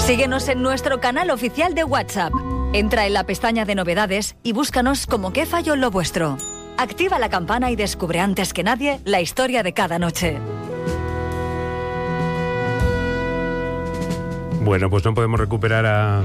Síguenos en nuestro canal oficial de WhatsApp. Entra en la pestaña de novedades y búscanos como ¿Qué falló en lo vuestro? Activa la campana y descubre antes que nadie la historia de cada noche. Bueno, pues no podemos recuperar a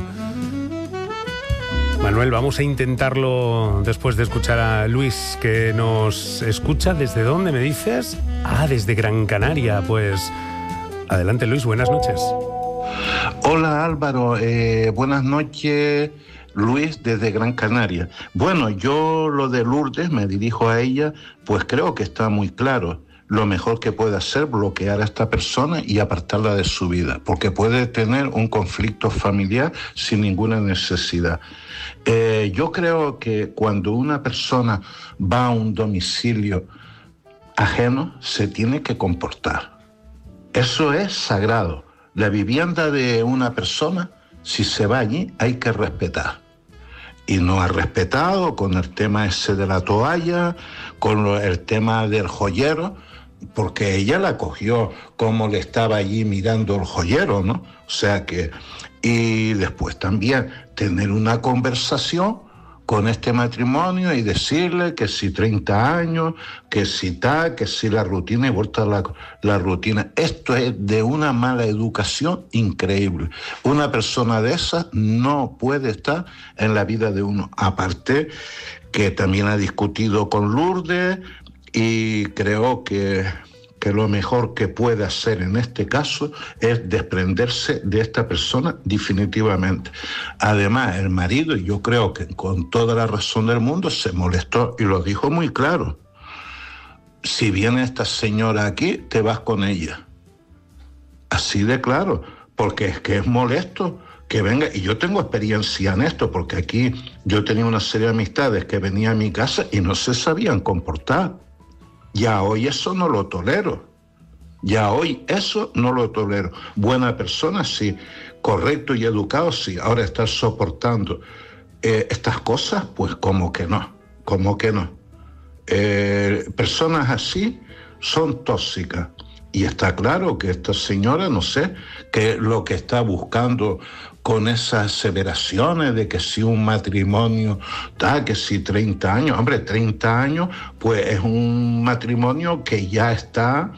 Manuel. Vamos a intentarlo después de escuchar a Luis, que nos escucha. ¿Desde dónde me dices? Desde Gran Canaria. Pues adelante, Luis, buenas noches. Hola, Álvaro, buenas noches, Luis, desde Gran Canaria. Bueno, yo lo de Lourdes, me dirijo a ella, pues creo que está muy claro. Lo mejor que puede hacer es bloquear a esta persona y apartarla de su vida, porque puede tener un conflicto familiar sin ninguna necesidad. Yo creo que cuando una persona va a un domicilio ajeno, se tiene que comportar. Eso es sagrado. La vivienda de una persona, si se va allí, hay que respetar. Y no ha respetado con el tema ese de la toalla, con el tema del joyero, porque ella la cogió como le estaba allí mirando el joyero, ¿no? O sea que... Y después también tener una conversación con este matrimonio y decirle que si 30 años, que si tal, que si la rutina y vuelta a la rutina. Esto es de una mala educación increíble. Una persona de esas no puede estar en la vida de uno. Aparte que también ha discutido con Lourdes y creo que lo mejor que puede hacer en este caso es desprenderse de esta persona definitivamente. Además, el marido, yo creo que con toda la razón del mundo, se molestó y lo dijo muy claro. Si viene esta señora aquí, te vas con ella. Así de claro, porque es que es molesto que venga, y yo tengo experiencia en esto, porque aquí yo tenía una serie de amistades que venían a mi casa y no se sabían comportar. Ya hoy eso no lo tolero. Ya hoy eso no lo tolero. Buena persona, sí. Correcto y educado, sí. Ahora estar soportando estas cosas, pues como que no. Como que no. Personas así son tóxicas. Y está claro que esta señora, no sé, que lo que está buscando con esas aseveraciones de que si un matrimonio, que si 30 años, hombre, 30 años, pues es un matrimonio que ya está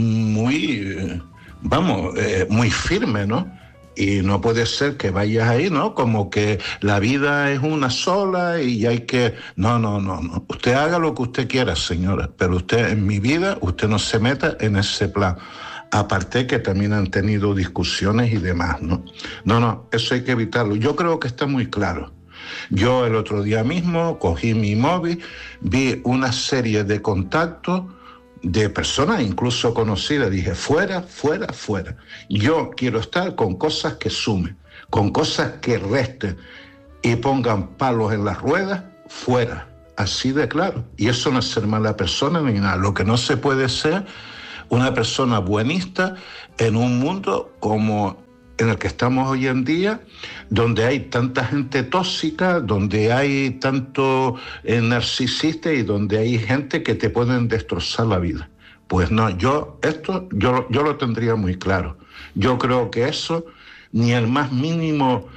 muy, muy firme, ¿no? Y no puede ser que vayas ahí, ¿no? Como que la vida es una sola y hay que... No. Usted haga lo que usted quiera, señora, pero usted en mi vida, usted no se meta en ese plan. Aparte que también han tenido discusiones y demás, ¿no? No, eso hay que evitarlo. Yo creo que está muy claro. Yo el otro día mismo cogí mi móvil, vi una serie de contactos de personas incluso conocidas, dije fuera. Yo quiero estar con cosas que sumen, con cosas que resten y pongan palos en las ruedas, fuera, así de claro. Y eso no es ser mala persona ni nada. Lo que no se puede ser una persona buenista en un mundo como en el que estamos hoy en día, donde hay tanta gente tóxica, donde hay tanto narcisista y donde hay gente que te pueden destrozar la vida. Pues no, yo lo tendría muy claro. Yo creo que eso, ni el más mínimo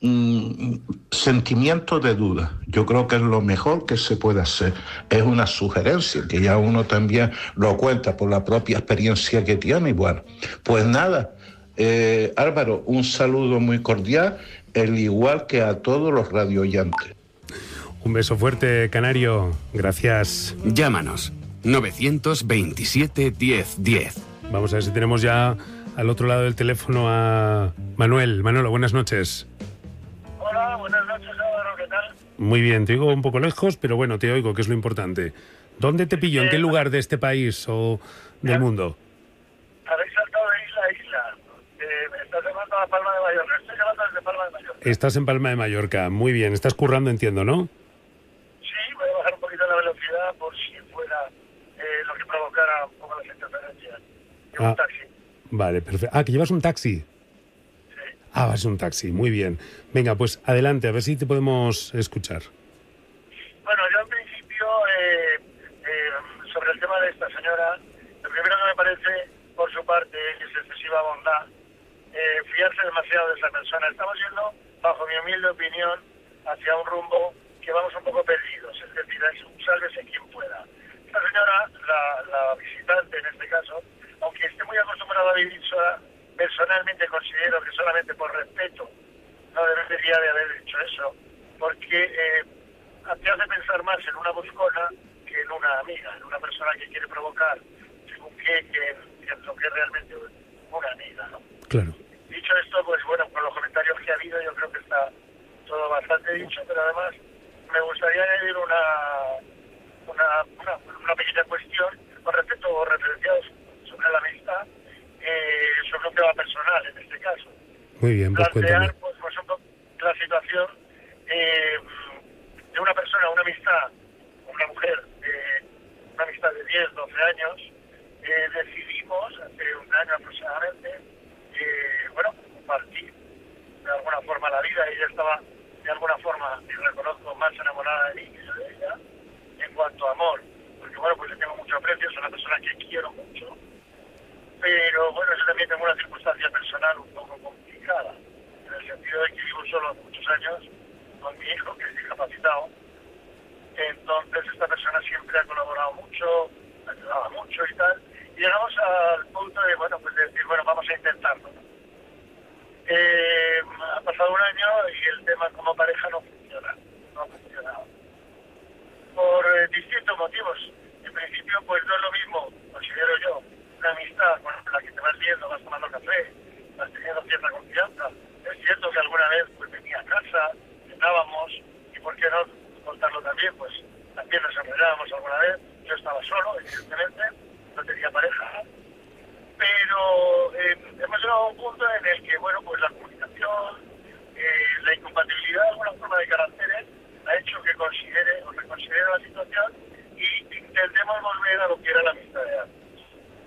sentimiento de duda. Yo creo que es lo mejor que se puede hacer. Es una sugerencia que ya uno también lo cuenta por la propia experiencia que tiene. Y bueno, pues nada, Álvaro, un saludo muy cordial, el igual que a todos los radioyentes. Un beso fuerte, Canario. Gracias. Llámanos 927 10 10. Vamos a ver si tenemos ya al otro lado del teléfono a Manuel. Manolo, buenas noches. Hola, buenas noches, Álvaro, ¿qué tal? Muy bien, te oigo un poco lejos, pero bueno, te oigo, que es lo importante. ¿Dónde te pillo? ¿En qué lugar de este país o del mundo? Habéis saltado de isla a isla. Estás llamando a Palma de Mallorca. Estoy llamando desde Palma de Mallorca. Estás en Palma de Mallorca. Muy bien, estás currando, entiendo, ¿no? Sí, voy a bajar un poquito la velocidad por si fuera lo que provocara un poco las interferencias. Llevo un taxi. Vale, perfecto. ¿Que llevas un taxi? Vas un taxi, muy bien. Venga, pues adelante, a ver si te podemos escuchar. Bueno, yo en principio, sobre el tema de esta señora, lo primero que me parece, por su parte, es excesiva bondad. Fui fiarse demasiado de esa persona. Estamos yendo, bajo mi humilde opinión, hacia un rumbo que vamos un poco perdidos, es decir, es un sálvese quien pueda. Esta señora, la visitante en este caso, aunque esté muy acostumbrada a vivir sola, personalmente considero que solamente por respeto no debería de haber hecho eso, porque te hace pensar más en una buscona que en una amiga, en una persona que quiere provocar, según que en lo que es realmente una amiga, ¿no? Claro. Dicho esto, pues bueno, con los comentarios que ha habido yo creo que está todo bastante dicho, pero además me gustaría añadir una pequeña cuestión con respecto o referenciados sobre la amistad, sobre un tema personal en este caso. Muy bien, pues plantear, cuéntame. pues un poco la situación de una persona, una amistad, una mujer, una amistad de 10, 12 años, decidimos hace un año aproximadamente, compartir de alguna forma la vida. Ella estaba de alguna forma, y reconozco, más enamorada de mí que yo de ella, en cuanto a amor, porque bueno, pues le tengo mucho aprecio, es una persona que quiero mucho, pero bueno, yo también tengo una circunstancia personal un poco complicada, en el sentido de que vivo solo hace muchos años con mi hijo, que es discapacitado. Entonces esta persona siempre ha colaborado mucho, ayudaba mucho y tal, y llegamos al punto de, bueno, pues de decir, bueno, vamos a intentarlo, ¿no? Ha pasado un año y el tema como pareja no funciona, no ha funcionado. Por distintos motivos. En principio, pues no es lo mismo, considero yo, una amistad con la que te vas viendo, vas tomando café, vas teniendo cierta confianza. Es cierto que alguna vez pues venía a casa, cenábamos, y por qué no contarlo también, pues también nos enredábamos alguna vez. Yo estaba solo, evidentemente, no tenía pareja, pero hemos llegado a un punto en el que, bueno, pues la comunicación, la incompatibilidad de alguna forma de caracteres ha hecho que considere o reconsidere la situación y intentemos volver a lo que era la amistad de antes.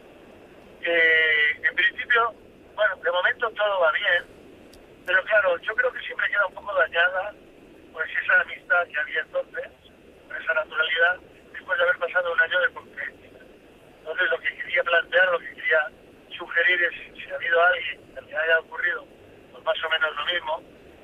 En principio, bueno, de momento todo va bien, pero claro, yo creo que siempre queda un poco dañada pues esa amistad que había entonces, esa naturalidad, después de haber pasado un año de convivencia. Entonces lo que quería plantear, lo que quería sugerir es, si ha habido alguien que le haya ocurrido pues más o menos lo mismo,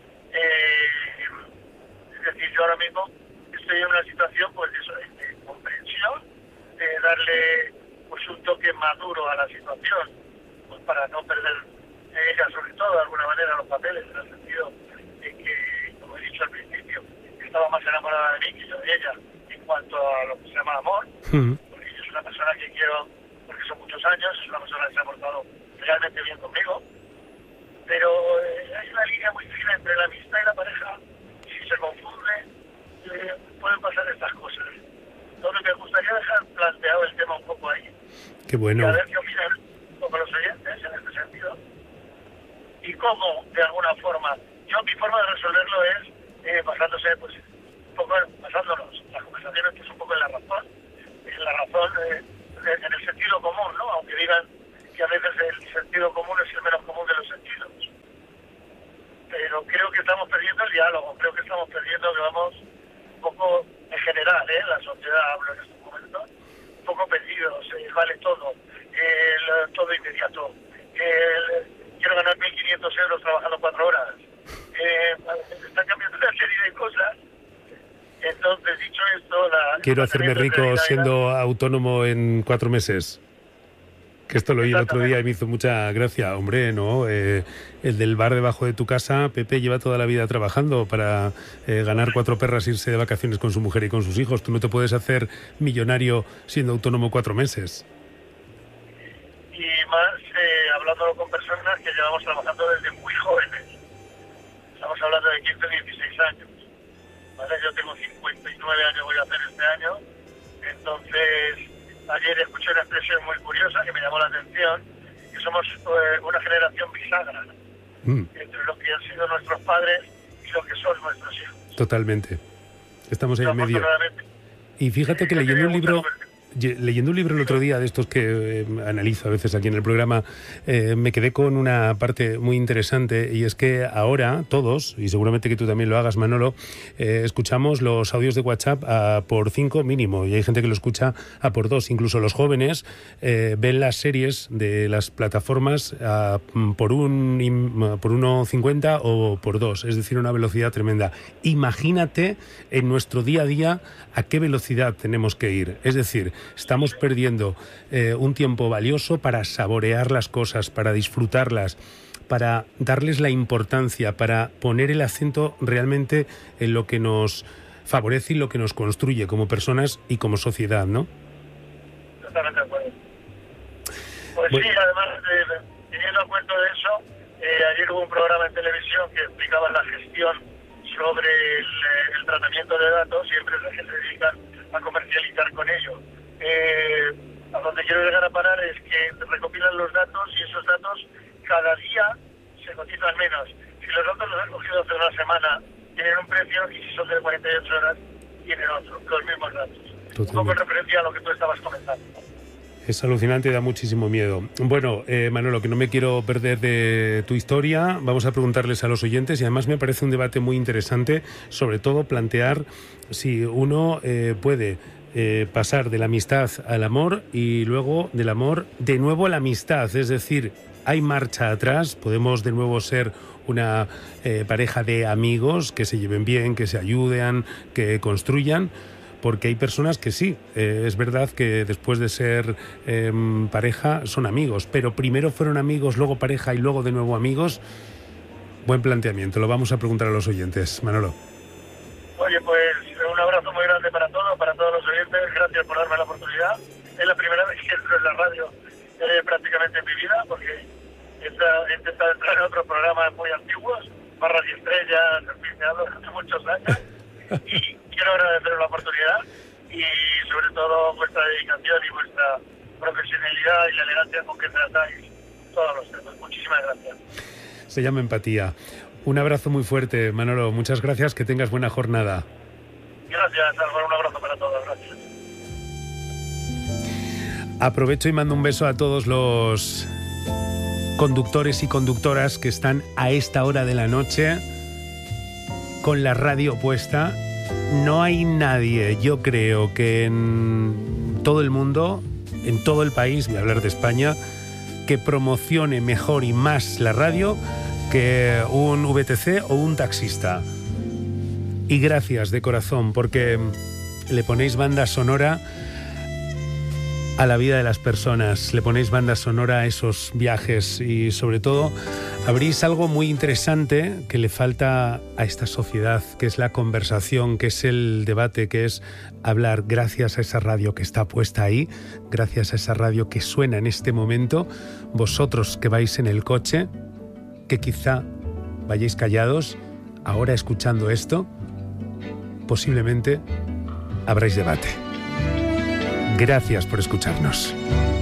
es decir, yo ahora mismo estoy en una situación pues de comprensión, de darle pues un toque maduro a la situación, pues para no perder ella sobre todo de alguna manera los papeles, en el sentido de que, como he dicho al principio, estaba más enamorada de mí que yo de ella en cuanto a lo que se llama amor, porque ella es una persona que quiero porque son muchos años, es una persona que se ha portado realmente bien conmigo, pero hay una línea muy fina entre la amistad y la pareja. Si se confunde, pueden pasar estas cosas. Entonces me gustaría dejar planteado el tema un poco ahí. Qué bueno. Y a ver qué opinan un poco los oyentes en este sentido. Y cómo, de alguna forma, mi forma de resolverlo es basándose, pues, un poco, basándonos las conversaciones, pues un poco en la razón, en el sentido común, ¿no? Aunque digan que a veces el sentido común es el menos común de los sentidos. Pero creo que estamos perdiendo el diálogo, creo que estamos perdiendo, que vamos un poco en general, la sociedad, hablo en estos momentos, un poco perdidos, vale todo, todo inmediato, quiero ganar 1.500 euros trabajando 4 horas, están cambiando una serie de cosas. Entonces, dicho esto... Quiero hacerme rico siendo autónomo en 4 meses. Que esto lo oí el otro día y me hizo mucha gracia. Hombre, ¿no? El del bar debajo de tu casa, Pepe lleva toda la vida trabajando para ganar 4 perras, irse de vacaciones con su mujer y con sus hijos. Tú no te puedes hacer millonario siendo autónomo 4 meses. Y más hablándolo con personas que llevamos trabajando desde muy jóvenes. Estamos hablando de 15, 16 años. ¿Vale? Yo tengo 59 años, voy a hacer este año. Entonces, ayer escuché una expresión muy curiosa que me llamó la atención, que somos una generación bisagra entre lo que han sido nuestros padres y lo que son nuestros hijos. Totalmente. Estamos ahí en medio. Y fíjate que leyendo un libro leyendo un libro el otro día de estos que analizo a veces aquí en el programa, me quedé con una parte muy interesante, y es que ahora todos, y seguramente que tú también lo hagas, Manolo, escuchamos los audios de WhatsApp a por 5 mínimo, y hay gente que lo escucha a por 2. Incluso los jóvenes ven las series de las plataformas por 1,50 o por 2, es decir, una velocidad tremenda. Imagínate en nuestro día a día a qué velocidad tenemos que ir. Es decir, estamos perdiendo un tiempo valioso para saborear las cosas, para disfrutarlas, para darles la importancia, para poner el acento realmente en lo que nos favorece y lo que nos construye como personas y como sociedad, ¿no? Totalmente de acuerdo. Pues bueno. Sí, además, teniendo en cuenta de eso, ayer hubo un programa en televisión que explicaba la gestión sobre el tratamiento de datos y empresas que se dedican a comercializar con ello. A donde quiero llegar a parar es que recopilan los datos y esos datos cada día se cotizan menos. Si los datos los han cogido hace una semana, tienen un precio, y si son de 48 horas, tienen otro, los mismos datos. Totalmente. Un poco en referencia a lo que tú estabas comentando. Es alucinante y da muchísimo miedo. Bueno, Manolo, que no me quiero perder de tu historia, vamos a preguntarles a los oyentes, y además me parece un debate muy interesante, sobre todo plantear si uno puede pasar de la amistad al amor y luego del amor de nuevo a la amistad, es decir, hay marcha atrás, podemos de nuevo ser una pareja de amigos que se lleven bien, que se ayuden, que construyan, porque hay personas que sí, es verdad que después de ser pareja son amigos, pero primero fueron amigos, luego pareja y luego de nuevo amigos. Buen planteamiento, lo vamos a preguntar a los oyentes. Manolo. Oye, pues un abrazo muy grande para todos los oyentes, gracias por darme la oportunidad. Es la primera vez que entro en la radio prácticamente en mi vida, porque he intentado entrar en otros programas muy antiguos, más Radio Estrellas, en fin, me hablo hace muchos años, y quiero agradeceros la oportunidad y sobre todo vuestra dedicación y vuestra profesionalidad y la elegancia con que tratáis todos los temas. Muchísimas gracias. Se llama empatía. Un abrazo muy fuerte, Manolo. Muchas gracias, que tengas buena jornada. Gracias, Álvaro. Un abrazo para todos. Gracias. Aprovecho y mando un beso a todos los conductores y conductoras que están a esta hora de la noche con la radio puesta. No hay nadie, yo creo, que en todo el mundo, en todo el país, voy a hablar de España, que promocione mejor y más la radio que un VTC o un taxista. Y gracias de corazón, porque le ponéis banda sonora a la vida de las personas, le ponéis banda sonora a esos viajes y sobre todo abrís algo muy interesante que le falta a esta sociedad, que es la conversación, que es el debate, que es hablar. Gracias a esa radio que está puesta ahí, gracias a esa radio que suena en este momento, vosotros que vais en el coche, que quizá vayáis callados, ahora escuchando esto, posiblemente habráis debate. Gracias por escucharnos.